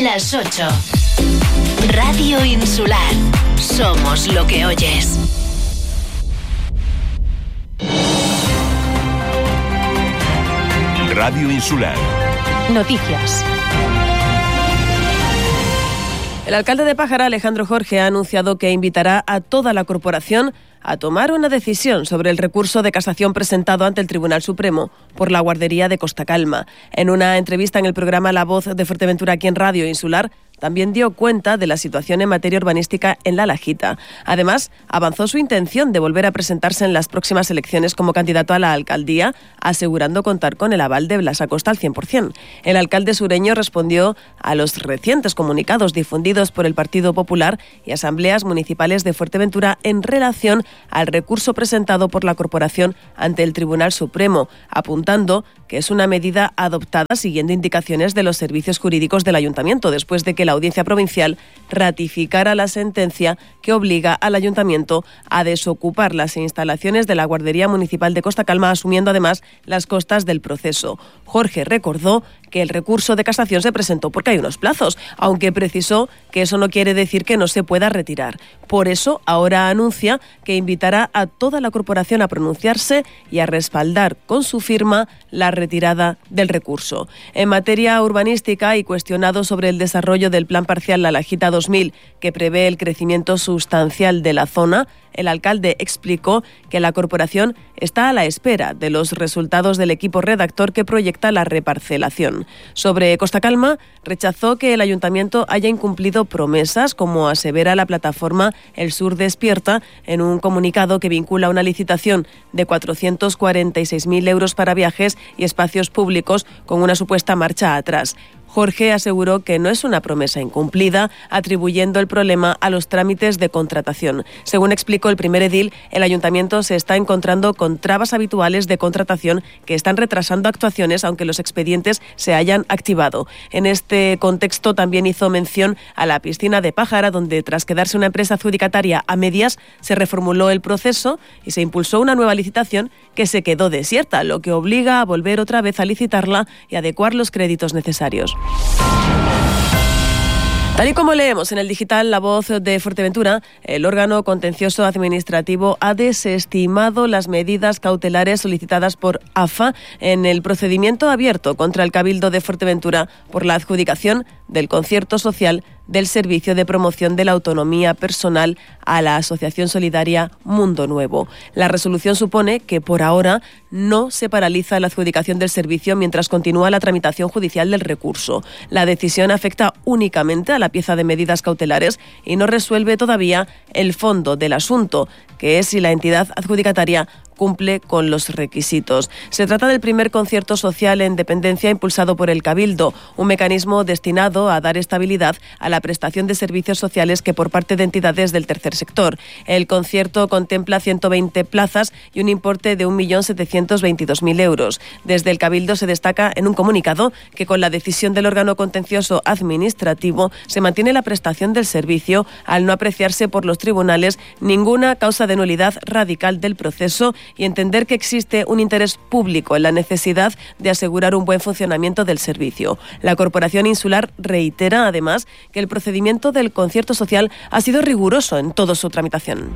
Las 8. Radio Insular. Somos lo que oyes. Radio Insular. Noticias. El alcalde de Pájara, Alejandro Jorge, ha anunciado que invitará a toda la corporación a tomar una decisión sobre el recurso de casación presentado ante el Tribunal Supremo por la guardería de Costa Calma. En una entrevista en el programa La Voz de Fuerteventura aquí en Radio Insular, también dio cuenta de la situación en materia urbanística en La Lajita. Además, avanzó su intención de volver a presentarse en las próximas elecciones como candidato a la alcaldía, asegurando contar con el aval de Blas Acosta al 100%. El alcalde sureño respondió a los recientes comunicados difundidos por el Partido Popular y asambleas municipales de Fuerteventura en relación al recurso presentado por la corporación ante el Tribunal Supremo, apuntando que es una medida adoptada siguiendo indicaciones de los servicios jurídicos del Ayuntamiento, después de que la Audiencia Provincial ratificara la sentencia que obliga al Ayuntamiento a desocupar las instalaciones de la Guardería Municipal de Costa Calma, asumiendo además las costas del proceso. Jorge recordó que el recurso de casación se presentó porque hay unos plazos, aunque precisó que eso no quiere decir que no se pueda retirar. Por eso, ahora anuncia que invitará a toda la corporación a pronunciarse y a respaldar con su firma la retirada del recurso. En materia urbanística y cuestionado sobre el desarrollo del Plan Parcial La Lajita 2000, que prevé el crecimiento sustancial de la zona, el alcalde explicó que la corporación está a la espera de los resultados del equipo redactor que proyecta la reparcelación. Sobre Costa Calma, rechazó que el ayuntamiento haya incumplido promesas, como asevera la plataforma El Sur Despierta en un comunicado que vincula una licitación de 446.000 euros para viajes y espacios públicos con una supuesta marcha atrás. Jorge aseguró que no es una promesa incumplida, atribuyendo el problema a los trámites de contratación. Según explicó el primer edil, el ayuntamiento se está encontrando con trabas habituales de contratación que están retrasando actuaciones, aunque los expedientes se hayan activado. En este contexto también hizo mención a la piscina de Pájara, donde tras quedarse una empresa adjudicataria a medias, se reformuló el proceso y se impulsó una nueva licitación que se quedó desierta, lo que obliga a volver otra vez a licitarla y adecuar los créditos necesarios. Tal y como leemos en el digital La Voz de Fuerteventura, el órgano contencioso administrativo ha desestimado las medidas cautelares solicitadas por AFA en el procedimiento abierto contra el Cabildo de Fuerteventura por la adjudicación del concierto social del Servicio de Promoción de la Autonomía Personal a la Asociación Solidaria Mundo Nuevo. La resolución supone que por ahora no se paraliza la adjudicación del servicio mientras continúa la tramitación judicial del recurso. La decisión afecta únicamente a la pieza de medidas cautelares y no resuelve todavía el fondo del asunto, que es si la entidad adjudicataria cumple con los requisitos. Se trata del primer concierto social en dependencia impulsado por el Cabildo, un mecanismo destinado a dar estabilidad a la prestación de servicios sociales que por parte de entidades del tercer sector. El concierto contempla 120 plazas y un importe de 1.722.000 euros. Desde el Cabildo se destaca en un comunicado que con la decisión del órgano contencioso administrativo se mantiene la prestación del servicio al no apreciarse por los tribunales ninguna causa de nulidad radical del proceso y entender que existe un interés público en la necesidad de asegurar un buen funcionamiento del servicio. La Corporación Insular reitera, además, que el procedimiento del concierto social ha sido riguroso en toda su tramitación.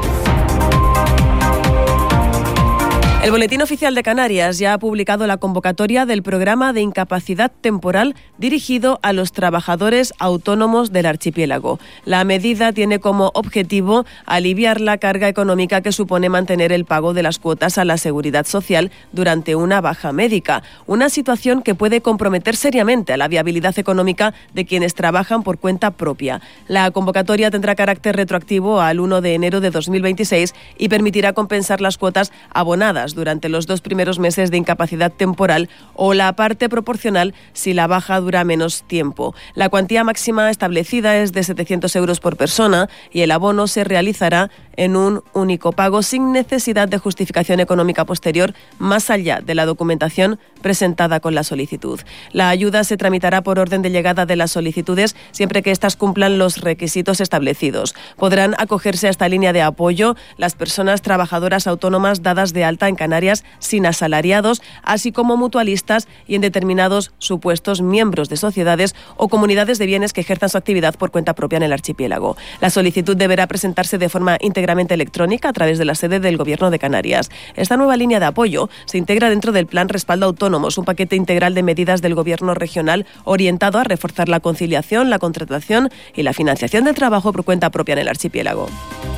El Boletín Oficial de Canarias ya ha publicado la convocatoria del programa de incapacidad temporal dirigido a los trabajadores autónomos del archipiélago. La medida tiene como objetivo aliviar la carga económica que supone mantener el pago de las cuotas a la seguridad social durante una baja médica, una situación que puede comprometer seriamente a la viabilidad económica de quienes trabajan por cuenta propia. La convocatoria tendrá carácter retroactivo al 1 de enero de 2026 y permitirá compensar las cuotas abonadas durante los 2 primeros meses de incapacidad temporal o la parte proporcional si la baja dura menos tiempo. La cuantía máxima establecida es de 700 euros por persona y el abono se realizará en un único pago sin necesidad de justificación económica posterior más allá de la documentación presentada con la solicitud. La ayuda se tramitará por orden de llegada de las solicitudes siempre que éstas cumplan los requisitos establecidos. Podrán acogerse a esta línea de apoyo las personas trabajadoras autónomas dadas de alta en Canarias sin asalariados, así como mutualistas y en determinados supuestos miembros de sociedades o comunidades de bienes que ejerzan su actividad por cuenta propia en el archipiélago. La solicitud deberá presentarse de forma íntegramente electrónica a través de la sede del Gobierno de Canarias. Esta nueva línea de apoyo se integra dentro del Plan Respaldo Autónomos, un paquete integral de medidas del Gobierno regional orientado a reforzar la conciliación, la contratación y la financiación del trabajo por cuenta propia en el archipiélago.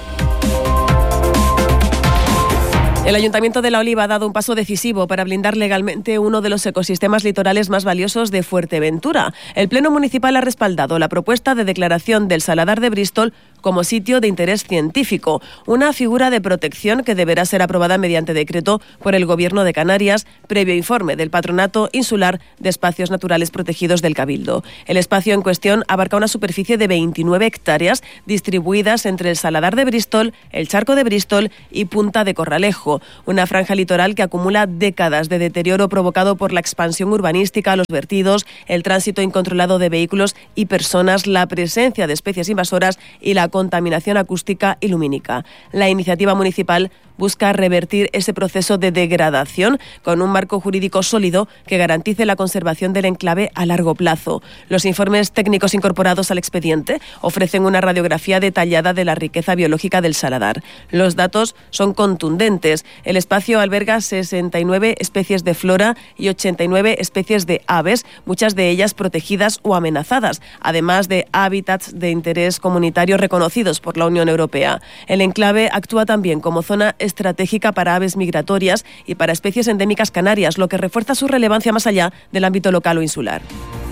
El Ayuntamiento de La Oliva ha dado un paso decisivo para blindar legalmente uno de los ecosistemas litorales más valiosos de Fuerteventura. El Pleno Municipal ha respaldado la propuesta de declaración del Saladar de Bristol como sitio de interés científico, una figura de protección que deberá ser aprobada mediante decreto por el Gobierno de Canarias, previo informe del Patronato Insular de Espacios Naturales Protegidos del Cabildo. El espacio en cuestión abarca una superficie de 29 hectáreas distribuidas entre el Saladar de Bristol, el Charco de Bristol y Punta de Corralejo, una franja litoral que acumula décadas de deterioro provocado por la expansión urbanística, los vertidos, el tránsito incontrolado de vehículos y personas, la presencia de especies invasoras y la contaminación acústica y lumínica. La iniciativa municipal busca revertir ese proceso de degradación con un marco jurídico sólido que garantice la conservación del enclave a largo plazo. Los informes técnicos incorporados al expediente ofrecen una radiografía detallada de la riqueza biológica del Saladar. Los datos son contundentes. El espacio alberga 69 especies de flora y 89 especies de aves, muchas de ellas protegidas o amenazadas, además de hábitats de interés comunitario reconocidos por la Unión Europea. El enclave actúa también como zona estratégica para aves migratorias y para especies endémicas canarias, lo que refuerza su relevancia más allá del ámbito local o insular.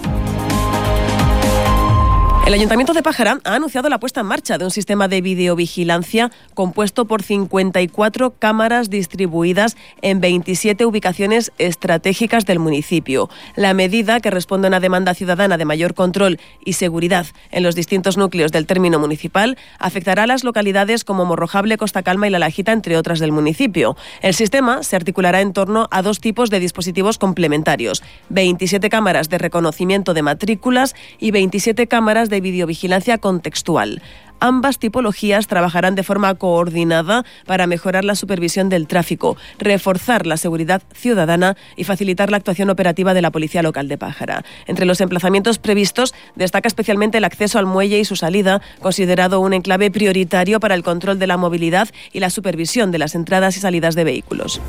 El Ayuntamiento de Pájara ha anunciado la puesta en marcha de un sistema de videovigilancia compuesto por 54 cámaras distribuidas en 27 ubicaciones estratégicas del municipio. La medida, que responde a una demanda ciudadana de mayor control y seguridad en los distintos núcleos del término municipal, afectará a las localidades como Morrojable, Costa Calma y La Lajita, entre otras del municipio. El sistema se articulará en torno a dos tipos de dispositivos complementarios: 27 cámaras de reconocimiento de matrículas y 27 cámaras de videovigilancia contextual. Ambas tipologías trabajarán de forma coordinada para mejorar la supervisión del tráfico, reforzar la seguridad ciudadana y facilitar la actuación operativa de la Policía Local de Pájara. Entre los emplazamientos previstos destaca especialmente el acceso al muelle y su salida, considerado un enclave prioritario para el control de la movilidad y la supervisión de las entradas y salidas de vehículos.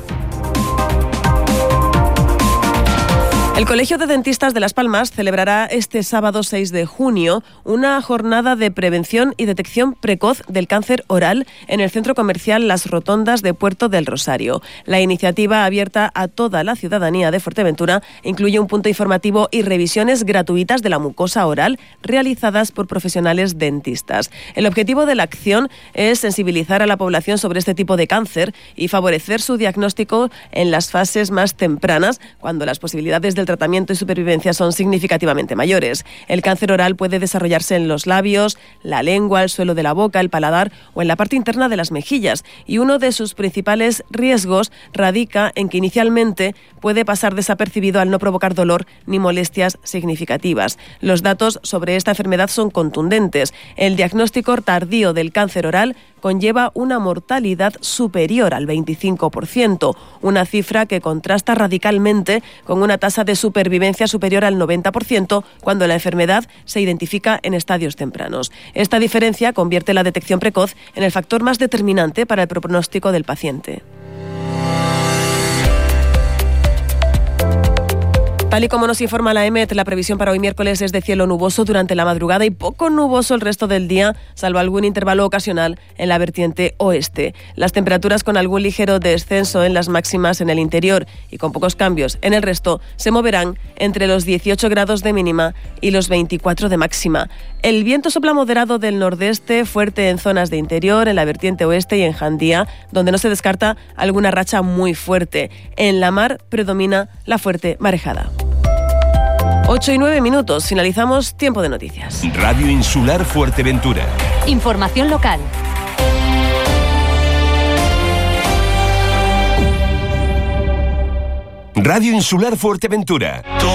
El Colegio de Dentistas de Las Palmas celebrará este sábado 6 de junio una jornada de prevención y detección precoz del cáncer oral en el centro comercial Las Rotondas de Puerto del Rosario. La iniciativa, abierta a toda la ciudadanía de Fuerteventura, incluye un punto informativo y revisiones gratuitas de la mucosa oral realizadas por profesionales dentistas. El objetivo de la acción es sensibilizar a la población sobre este tipo de cáncer y favorecer su diagnóstico en las fases más tempranas, cuando las posibilidades del tratamiento y supervivencia son significativamente mayores. El cáncer oral puede desarrollarse en los labios, la lengua, el suelo de la boca, el paladar o en la parte interna de las mejillas, y uno de sus principales riesgos radica en que inicialmente puede pasar desapercibido al no provocar dolor ni molestias significativas. Los datos sobre esta enfermedad son contundentes. El diagnóstico tardío del cáncer oral conlleva una mortalidad superior al 25%, una cifra que contrasta radicalmente con una tasa de supervivencia superior al 90% cuando la enfermedad se identifica en estadios tempranos. Esta diferencia convierte la detección precoz en el factor más determinante para el pronóstico del paciente. Tal y como nos informa la EMET, la previsión para hoy miércoles es de cielo nuboso durante la madrugada y poco nuboso el resto del día, salvo algún intervalo ocasional en la vertiente oeste. Las temperaturas, con algún ligero descenso en las máximas en el interior y con pocos cambios en el resto, se moverán entre los 18 grados de mínima y los 24 de máxima. El viento sopla moderado del nordeste, fuerte en zonas de interior, en la vertiente oeste y en Jandía, donde no se descarta alguna racha muy fuerte. En la mar predomina la fuerte marejada. 8 y 9 minutos, finalizamos Tiempo de Noticias. Radio Insular Fuerteventura. Información local. Radio Insular Fuerteventura.